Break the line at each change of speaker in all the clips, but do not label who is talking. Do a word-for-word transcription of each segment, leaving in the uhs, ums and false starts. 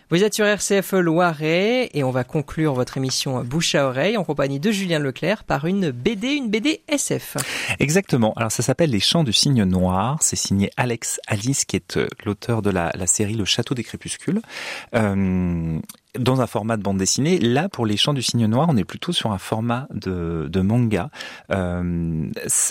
Vous êtes sur R C F Loiret et on va conclure votre émission Bouche à oreille en compagnie de Julien Leclerc par une B D, une B D S F.
Exactement. Alors ça s'appelle Les Chants du Cygne Noir. C'est signé Alex Alice qui est l'auteur de la, la série Le Château des Crépuscules. Euh, dans un format de bande dessinée. Là, pour Les Chants du Cygne Noir, on est plutôt sur un format de, de manga. Euh,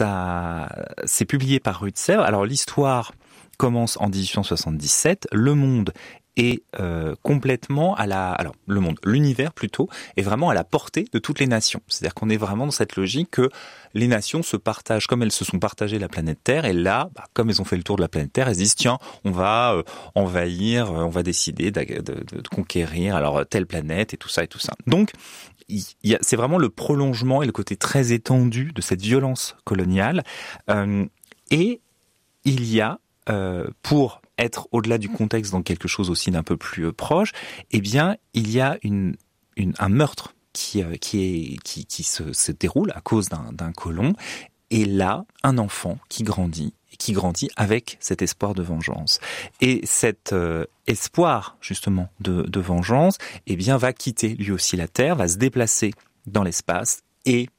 ça, c'est publié par Rue de Sèvres. Alors l'histoire commence en dix-huit cent soixante-dix-sept. Le monde est euh, complètement à la... Alors, le monde, l'univers plutôt, est vraiment à la portée de toutes les nations. C'est-à-dire qu'on est vraiment dans cette logique que les nations se partagent comme elles se sont partagées la planète Terre. Et là, bah, comme elles ont fait le tour de la planète Terre, elles se disent, tiens, on va euh, envahir, euh, on va décider de, de, de, de conquérir alors telle planète et tout ça et tout ça. Donc, il y a, c'est vraiment le prolongement et le côté très étendu de cette violence coloniale. Euh, et il y a, euh, pour être au-delà du contexte dans quelque chose aussi d'un peu plus proche, eh bien, il y a une, une, un meurtre qui, euh, qui, est, qui, qui se, se déroule à cause d'un, d'un colon. Et là, un enfant qui grandit, et qui grandit avec cet espoir de vengeance. Et cet euh, espoir, justement, de, de vengeance, eh bien, va quitter lui aussi la Terre, va se déplacer dans l'espace et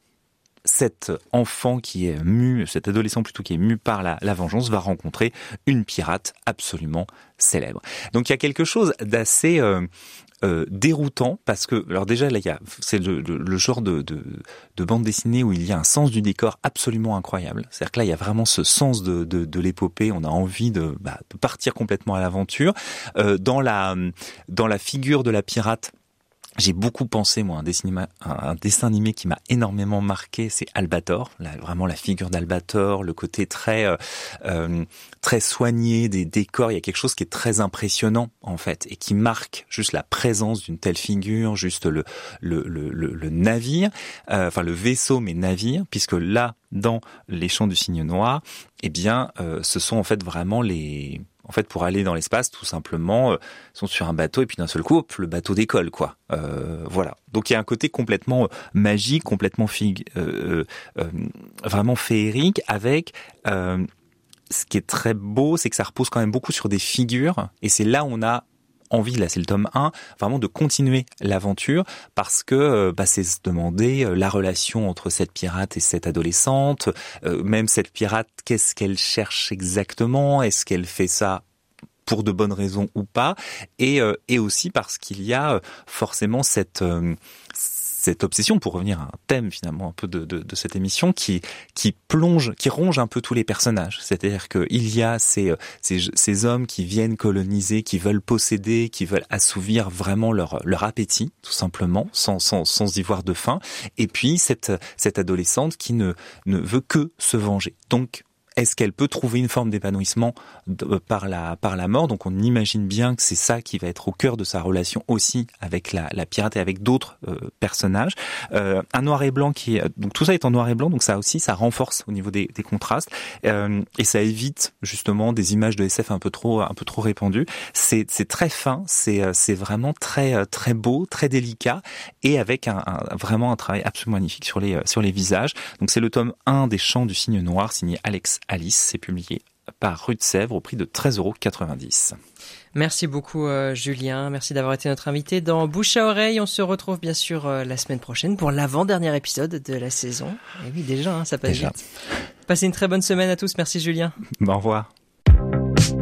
cet enfant qui est mu, cet adolescent plutôt qui est mu par la, la vengeance, va rencontrer une pirate absolument célèbre. Donc il y a quelque chose d'assez euh, euh, déroutant parce que, alors déjà là, il y a, c'est le, le, le genre de, de, de bande dessinée où il y a un sens du décor absolument incroyable. C'est-à-dire que là, il y a vraiment ce sens de, de, de l'épopée. On a envie de, bah, de partir complètement à l'aventure. Euh, dans la, dans la figure de la pirate, j'ai beaucoup pensé, moi, un dessin, un dessin animé qui m'a énormément marqué, c'est Albator. Là, vraiment la figure d'Albator, le côté très euh, euh, très soigné des décors. Il y a quelque chose qui est très impressionnant, en fait, et qui marque juste la présence d'une telle figure, juste le le le, le, le navire, euh, enfin le vaisseau, mais navire, puisque là, dans Les Chants du Cygne Noir, eh bien, euh, ce sont en fait vraiment les... En fait, pour aller dans l'espace, tout simplement, euh, ils sont sur un bateau et puis d'un seul coup, hop, le bateau décolle, quoi. Euh, voilà. Donc il y a un côté complètement euh, magique, complètement fig- euh, euh, vraiment féerique, avec euh, ce qui est très beau, c'est que ça repose quand même beaucoup sur des figures, et c'est là où on a envie, là c'est le tome un, vraiment de continuer l'aventure, parce que bah, c'est se demander euh, la relation entre cette pirate et cette adolescente, euh, même cette pirate, qu'est-ce qu'elle cherche exactement, est-ce qu'elle fait ça pour de bonnes raisons ou pas, et, euh, et aussi parce qu'il y a forcément cette... Euh, cette obsession, pour revenir à un thème finalement un peu de, de, de cette émission, qui qui plonge, qui ronge un peu tous les personnages. C'est-à-dire que il y a ces, ces ces hommes qui viennent coloniser, qui veulent posséder, qui veulent assouvir vraiment leur leur appétit, tout simplement, sans sans sans y voir de fin. Et puis cette cette adolescente qui ne ne veut que se venger. Donc est-ce qu'elle peut trouver une forme d'épanouissement de, par la par la mort? Donc on imagine bien que c'est ça qui va être au cœur de sa relation aussi avec la, la pirate et avec d'autres euh, personnages. Euh, un noir et blanc qui est, donc tout ça est en noir et blanc, donc ça aussi ça renforce au niveau des, des contrastes euh, et ça évite justement des images de S F un peu trop un peu trop répandues. C'est c'est très fin, c'est c'est vraiment très très beau, très délicat et avec un, un vraiment un travail absolument magnifique sur les sur les visages. Donc c'est le tome un des Chants du Cygne Noir signé Alex Alice, c'est publié par Rue de Sèvres au prix de treize euros quatre-vingt-dix.
Merci beaucoup euh, Julien, merci d'avoir été notre invité dans Bouche à oreille. On se retrouve bien sûr euh, la semaine prochaine pour l'avant-dernier épisode de la saison. Et oui déjà, hein, ça passe
déjà.
vite. Passez une très bonne semaine à tous, merci Julien.
Bon, au revoir.